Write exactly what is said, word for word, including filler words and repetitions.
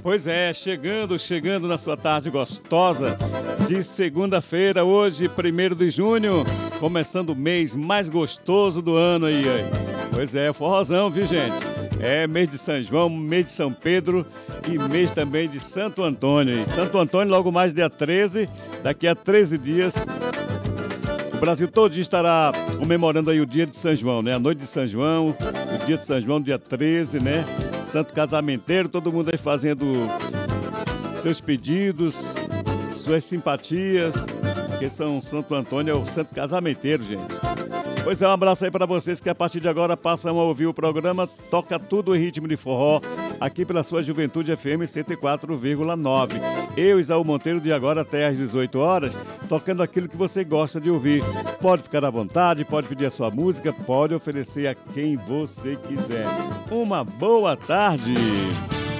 Pois é, chegando, chegando na sua tarde gostosa de segunda-feira, hoje, primeiro de junho, começando o mês mais gostoso do ano aí, aí. Pois é, forrozão, viu, gente? É mês de São João, mês de São Pedro e mês também de Santo Antônio. Aí. Santo Antônio, logo mais dia treze, daqui a treze dias, o Brasil todo estará comemorando aí o dia de São João, né? A noite de São João, o dia de São João, dia treze, né? Santo Casamenteiro, todo mundo aí fazendo seus pedidos, suas simpatias, porque São Santo Antônio é o Santo Casamenteiro, gente. Pois é, um abraço aí para vocês que a partir de agora passam a ouvir o programa Toca Tudo em Ritmo de Forró, aqui pela sua Juventude F M cento e quatro vírgula nove. Eu, Isaú Monteiro, de agora até às dezoito horas, tocando aquilo que você gosta de ouvir. Pode ficar à vontade, pode pedir a sua música, pode oferecer a quem você quiser. Uma boa tarde!